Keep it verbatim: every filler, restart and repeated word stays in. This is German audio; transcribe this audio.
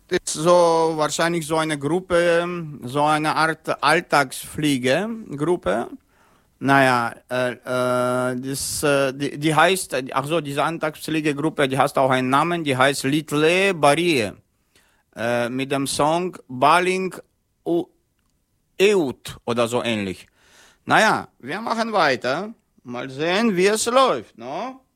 ist so wahrscheinlich so eine Gruppe, so eine Art Alltagsfliege-Gruppe. Naja, äh, äh, das, äh, die, die heißt, ach so, diese Alltagsfliege-Gruppe, die hat auch einen Namen, die heißt Little Barriere. Äh, mit dem Song Baling Eut oder so ähnlich. Naja, wir machen weiter. Mal sehen, wie es läuft, no?